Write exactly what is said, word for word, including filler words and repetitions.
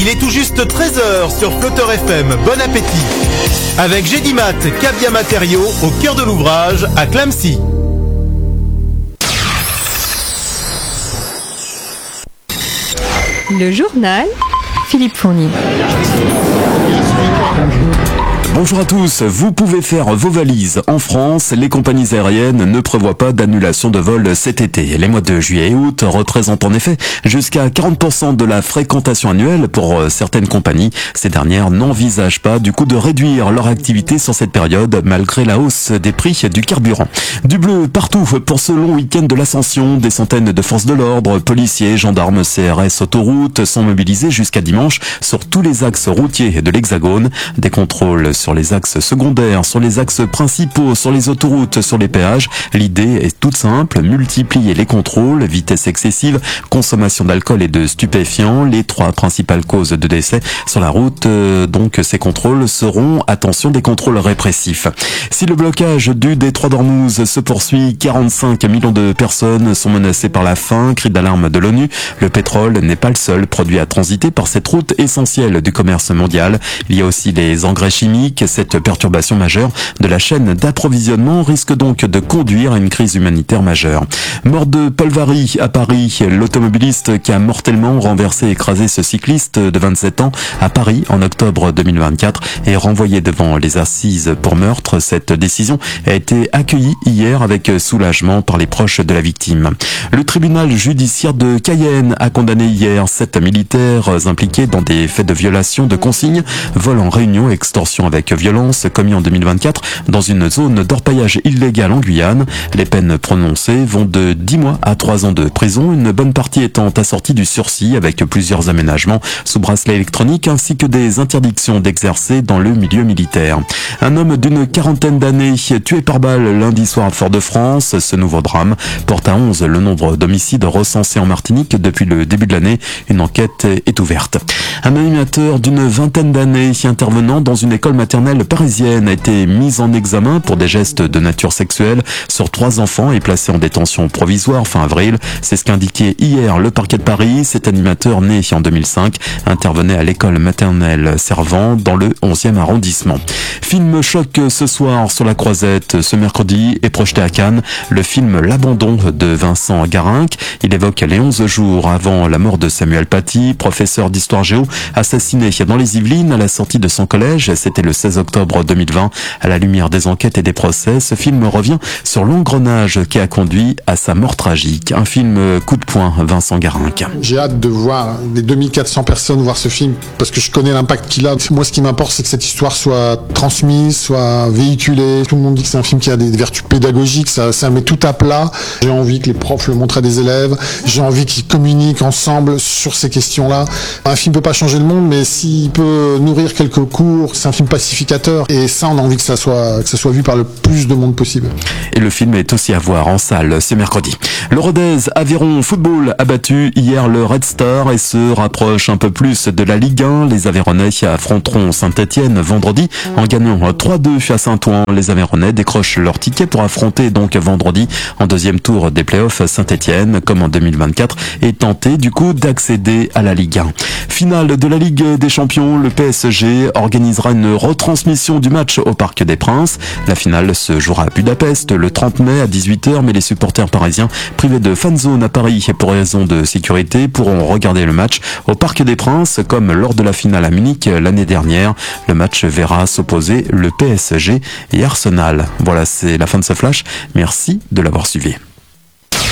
Il est tout juste treize heures sur Flotteur F M. Bon appétit. Avec Gédimat, Cabia Matériaux, au cœur de l'ouvrage, à Clamecy. Le journal, Philippe Fournier. Bonjour à tous, vous pouvez faire vos valises. En France, les compagnies aériennes ne prévoient pas d'annulation de vol cet été. Les mois de juillet et août représentent en effet jusqu'à quarante pour cent de la fréquentation annuelle pour certaines compagnies. Ces dernières n'envisagent pas du coup de réduire leur activité sur cette période malgré la hausse des prix du carburant. Du bleu partout pour ce long week-end de l'Ascension. Des centaines de forces de l'ordre, policiers, gendarmes, C R S, autoroutes sont mobilisés jusqu'à dimanche sur tous les axes routiers de l'Hexagone. Des contrôles sur les axes secondaires, sur les axes principaux, sur les autoroutes, sur les péages. L'idée est toute simple, multiplier les contrôles, vitesse excessive, consommation d'alcool et de stupéfiants, les trois principales causes de décès sur la route. Donc ces contrôles seront, attention, des contrôles répressifs. Si le blocage du détroit d'Ormuz se poursuit, quarante-cinq millions de personnes sont menacées par la faim, cri d'alarme de l'ONU. Le pétrole n'est pas le seul produit à transiter par cette route essentielle du commerce mondial. Il y a aussi les engrais chimiques. Cette perturbation majeure de la chaîne d'approvisionnement risque donc de conduire à une crise humanitaire majeure. Mort de Paul Vary à Paris, l'automobiliste qui a mortellement renversé et écrasé ce cycliste de vingt-sept ans à Paris en octobre deux mille vingt-quatre est renvoyé devant les assises pour meurtre. Cette décision a été accueillie hier avec soulagement par les proches de la victime. Le tribunal judiciaire de Cayenne a condamné hier sept militaires impliqués dans des faits de violation de consignes, vol en réunion, extorsion avec violence commis en deux mille vingt-quatre dans une zone d'orpaillage illégal en Guyane. Les peines prononcées vont de dix mois à trois ans de prison, une bonne partie étant assortie du sursis avec plusieurs aménagements sous bracelet électronique ainsi que des interdictions d'exercer dans le milieu militaire. Un homme d'une quarantaine d'années tué par balle lundi soir à Fort-de-France. Ce nouveau drame porte à onze le nombre d'homicides recensés en Martinique depuis le début de l'année. Une enquête est ouverte. Un animateur d'une vingtaine d'années intervenant dans une école maternelle parisienne a été mis en examen pour des gestes de nature sexuelle sur trois enfants et placé en détention provisoire fin avril. C'est ce qu'indiquait hier le parquet de Paris. Cet animateur né en deux mille cinq intervenait à l'école maternelle Servant dans le onzième arrondissement. Film choc ce soir sur la Croisette. Ce mercredi est projeté à Cannes le film L'Abandon de Vincent Garinck. Il évoque les onze jours avant la mort de Samuel Paty, professeur d'histoire géo assassiné dans les Yvelines à la sortie de son collège. C'était le seize octobre deux mille vingt. À la lumière des enquêtes et des procès, ce film revient sur l'engrenage qui a conduit à sa mort tragique. Un film coup de poing, Vincent Garinck. J'ai hâte de voir les deux mille quatre cents personnes voir ce film parce que je connais l'impact qu'il a. Moi, ce qui m'importe, c'est que cette histoire soit transmise, soit véhiculée. Tout le monde dit que c'est un film qui a des vertus pédagogiques, ça, ça met tout à plat. J'ai envie que les profs le montrent à des élèves. J'ai envie qu'ils communiquent ensemble sur ces questions-là. Un film peut pas changer le monde, mais s'il peut nourrir quelques cours, c'est un film pacificateur. Et ça, on a envie que ça soit, que ça soit vu par le plus de monde possible. Et le film est aussi à voir en salle ce mercredi. Le Rodez Aveyron Football a battu hier le Red Star et se rapproche un peu plus de la Ligue un. Les Aveyronnais affronteront Saint-Etienne vendredi en gagnant trois deux à Saint-Ouen. Les Aveyronnais décrochent leur ticket pour affronter donc vendredi en deuxième tour des playoffs Saint-Etienne, comme en deux mille vingt-quatre, et tenter du coup d'accéder à la Ligue un. Finale de la Ligue des Champions, le P S G organisera une retransmission du match au Parc des Princes. La finale se jouera à Budapest le trente mai à dix-huit heures, mais les supporters parisiens privés de fan zone à Paris pour raison de sécurité pourront regarder le match au Parc des Princes comme lors de la finale à Munich l'année dernière. Le match verra s'opposer le P S G et Arsenal. Voilà, c'est la fin de ce flash. Merci de l'avoir suivi.